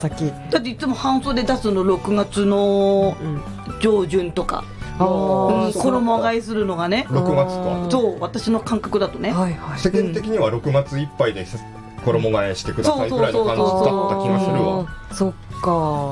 先だっていつも半袖出すの6月の上旬とか、衣替えするのがね、 6月か。 そう私の感覚だとね、 はいはい、 世間的には6月いっぱいで衣替えしてくださいくらいの感じだった気がするわ。 そっか。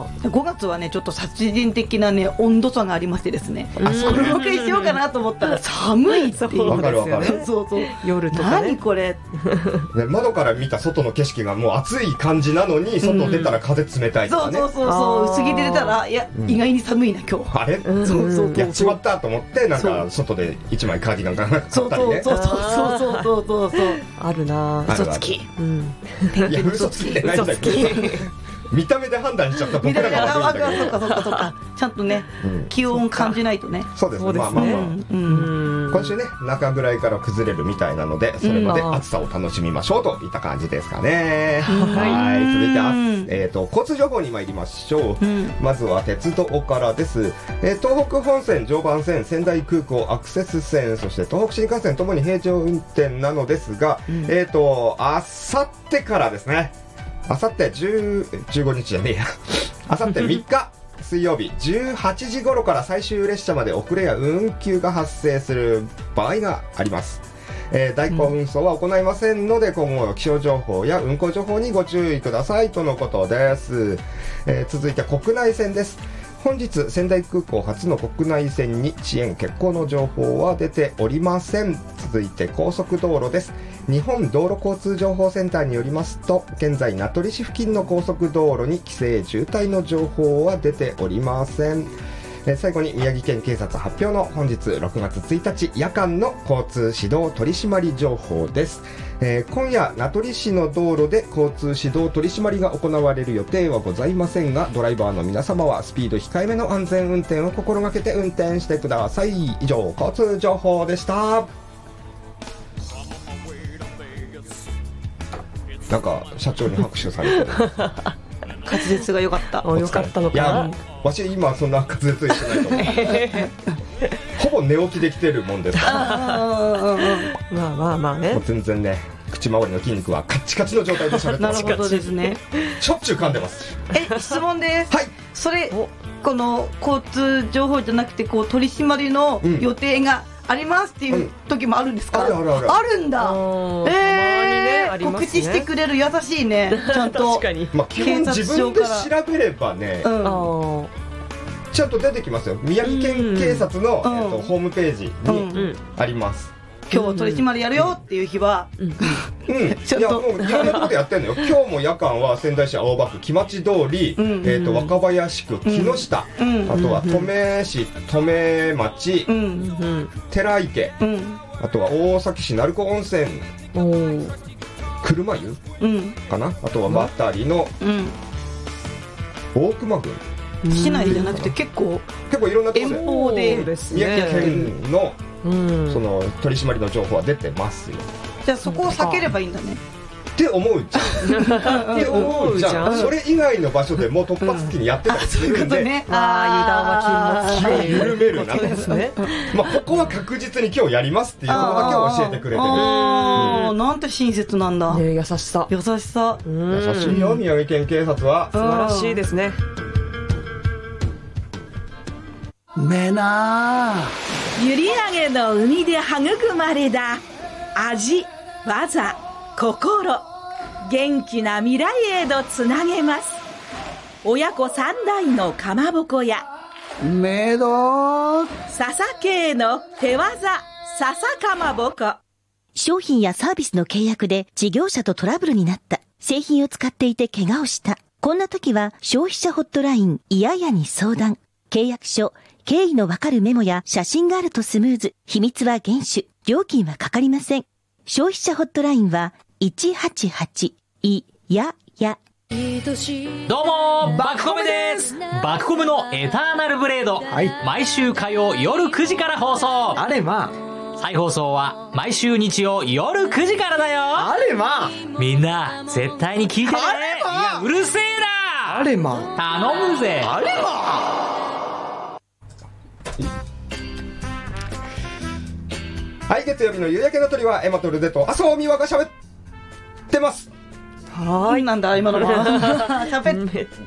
5月はねちょっと殺人的なね温度差がありましてですね、衣替えしようかなと思ったら寒いっていう。 わかるわかる。 そうそう、 夜とかね、 何これね、窓から見た外の景色がもう暑い感じなのに外出たら風冷たいとかね、 そうそうそうそう、薄着で出たらいや、意外に寒いな今日、 あれ、 そうそうそう、 やっちまったと思ってなんか外で1枚カーディガンが買ったりね。 そうそうそうそうそうあるな。 嘘つき、 いや嘘つきってないんだけど見た目で判断しちゃった僕らが悪いんだけど。 そうかちゃんとね、気温感じないとね。 そうですね、まあまあまあ、今週ね中ぐらいから崩れるみたいなので、それまで暑さを楽しみましょうといった感じですかね。はい、続いて交通情報に参りましょう。まずは鉄道からです。東北本線、常磐線、仙台空港アクセス線、そして東北新幹線ともに平常運転なのですが、あさってからですね、あさって15日じゃねえやあさって3日水曜日18時頃から最終列車まで遅れや運休が発生する場合があります。代行運送は行いませんので、今後気象情報や運行情報にご注意くださいとのことです。続いて国内線です。本日仙台空港初の国内線に遅延欠航の情報は出ておりません。続いて高速道路です。日本道路交通情報センターによりますと、現在名取市付近の高速道路に規制渋滞の情報は出ておりません。最後に宮城県警察発表の本日6月1日夜間の交通指導取締り情報です。今夜名取市の道路で交通指導取締りが行われる予定はございませんが、ドライバーの皆様はスピード控えめの安全運転を心がけて運転してください。以上交通情報でした。なんか社長に拍手されてる滑舌が良かった。 良かったのかな。 いや、わし今そんな滑舌してないと思うほぼ寝起きできてるもんですからまあね、 もう全然ね、口周りの筋肉はカッチカチの状態で喋ってます。 なるほどですね。 しょっちゅう噛んでます。 質問です。 はい。 それこの交通情報じゃなくてこう取り締まりの予定がありますっていう時もあるんですか？ あるんだ。告知してくれる、優しいね、ちゃんと。 確かに。 まあ基本自分で調べればね、ちゃんと出てきますよ。宮城県警察のホームページにあります。 今日取り締まりやるよっていう日は、 いやもういろんなところでやってんのよ。今日も夜間は仙台市青葉区木町通り、若林区木下、あとは登米市登米町、寺池、あとは大崎市鳴子温泉、車湯かな、あとは渡りの大熊郡、 市内じゃなくて結構いろんなところで遠方で宮城県のその取り締まりの情報は出てますよ。 じゃあそこを避ければいいんだねって思うじゃんそれ以外の場所でも突発的にやってたりするんで、 油断は禁物。 気を緩めるなとですね。まあここは確実に今日やりますっていうことだけを教えてくれてる。 なんて親切なんだ。 優しさ。 優しいよ宮城県警察は。 素晴らしいですね。 めな閖上の海で育まれた味、技、心、元気な未来へとつなげます。親子三代のかまぼこやめど笹系の手技笹かまぼこ。 商品やサービスの契約で事業者とトラブルになった。製品を使っていて怪我をした。こんな時は消費者ホットラインいややに相談。契約書、経緯のわかるメモや写真があるとスムーズ。秘密は厳守。料金はかかりません。消費者ホットラインは188いやや。 どうもバクコムです。バクコムのエターナルブレード、毎週火曜夜9時から放送。 あれま再放送は毎週日曜夜9時からだよ。 あれまみんな絶対に聞いてね。いやうるせえな。 あれま頼むぜ。 あれまはい、月曜日の夕焼けの鳥はエマとルデと麻生美和が喋ってます。 なんだ今のは。喋っ